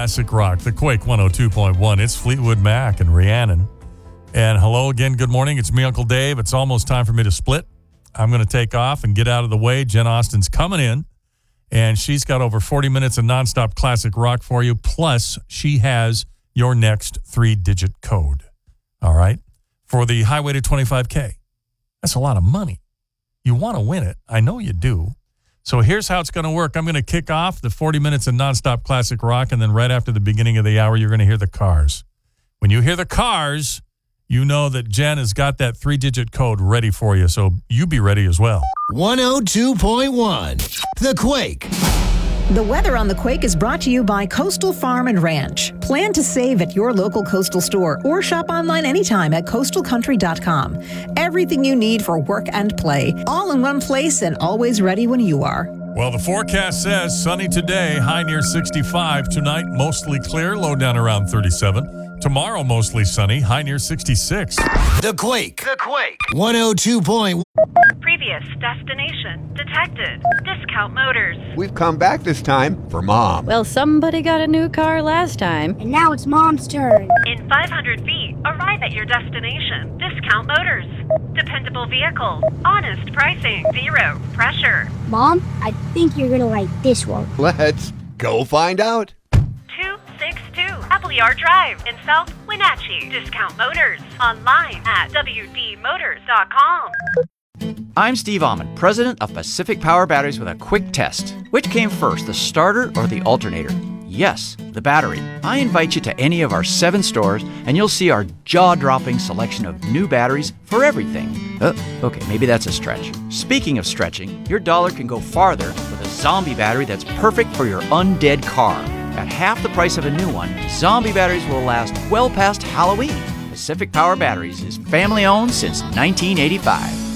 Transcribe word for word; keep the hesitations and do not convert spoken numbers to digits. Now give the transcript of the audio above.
classic rock, the Quake one oh two point one. It's Fleetwood Mac and Rhiannon. And hello again, good morning. It's me, Uncle Dave. It's almost time for me to split. I'm going to take off and get out of the way. Jen Austen's coming in, and she's got over forty minutes of nonstop classic rock for you. Plus, she has your next three-digit code, all right, for the Highway to twenty-five K. That's a lot of money. You want to win it. I know you do. So here's how it's going to work. I'm going to kick off the forty minutes of nonstop classic rock, and then right after the beginning of the hour, you're going to hear the Cars. When you hear the Cars, you know that Jen has got that three-digit code ready for you, so you be ready as well. one oh two point one, The Quake. The weather on The Quake is brought to you by Coastal Farm and Ranch. Plan to save at your local Coastal store or shop online anytime at coastal country dot com. Everything you need for work and play, all in one place and always ready when you are. Well, the forecast says sunny today, high near sixty-five. Tonight, mostly clear, low down around thirty-seven. Tomorrow, mostly sunny, high near sixty-six. The Quake. The Quake. one oh two point one. Previous destination detected. Discount Motors. We've come back this time for Mom. Well, somebody got a new car last time. And now it's Mom's turn. In five hundred feet, arrive at your destination. Discount Motors. Dependable vehicles. Honest pricing. Zero pressure. Mom, I think you're gonna like this one. Let's go find out. two sixty-two Appleyard Drive in South Wenatchee. Discount Motors. Online at w d motors dot com. I'm Steve Almond, president of Pacific Power Batteries, with a quick test. Which came first, the starter or the alternator? Yes, the battery. I invite you to any of our seven stores, and you'll see our jaw-dropping selection of new batteries for everything. Uh, okay, maybe that's a stretch. Speaking of stretching, your dollar can go farther with a Zombie battery that's perfect for your undead car. At half the price of a new one, Zombie batteries will last well past Halloween. Pacific Power Batteries is family-owned since nineteen eighty-five.